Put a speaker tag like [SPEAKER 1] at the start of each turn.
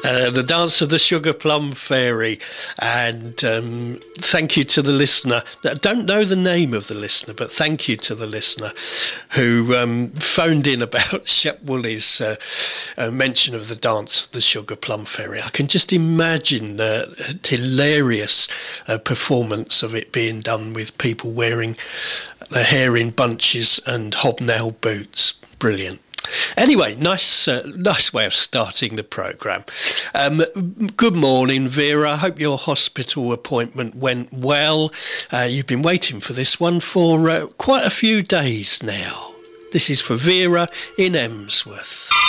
[SPEAKER 1] The Dance of the Sugar Plum Fairy. And thank you to the listener. I don't know the name of the listener, but thank you to the listener who phoned in about Shep Woolley's mention of the Dance of the Sugar Plum Fairy. I can just imagine a hilarious performance of it being done with people wearing their hair in bunches and hobnail boots. Brilliant. Anyway, nice way of starting the programme. Good morning, Vera. I hope your hospital appointment went well. You've been waiting for this one for quite a few days now. This is for Vera in Emsworth.